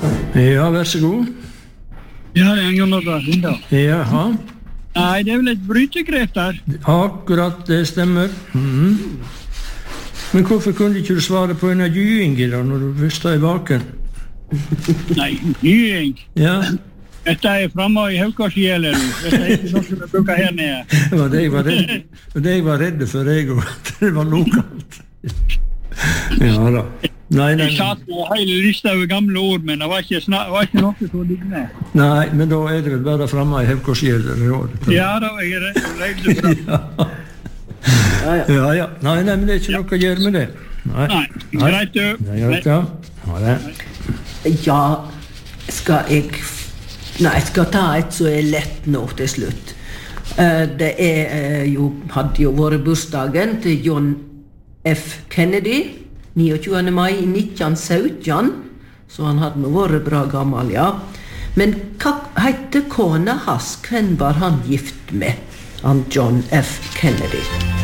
Ja, vær så god. Ja, det Jon Oddvar Lindahl. Jaha. Nei, det vel et brytegrep der. Akkurat, det stemmer. Men hvorfor kunne ikke du svare på en av gyingi da, når du først er vaken? Nei, gying. Ja. Dette fremme i Haukårsgjeler. Dette ikke noe som vi bruker her nede. Det var det jeg var redd for, jeg òg. Det var lokalt. Ja da. Nei. Jeg satt på hele lista over gamle ord, men det var ikke noe som lignende. Nei, men da er det vel bare fremme i Haukårsgjeler i år. Ja, da var jeg redd for. Ja. Nei, men det er ikke noe å gjøre med det. Nei. Greit du. Det er greit, ja. Ha det. Ja, jeg skal ta et så lett nå til slutt. Det hadde jo vært bursdagen til John F. Kennedy, 29. mai 1917, så han hadde nå vært bra gammel, ja. Men hva heter kona hans? Hvem var han gift med? Han John F. Kennedy.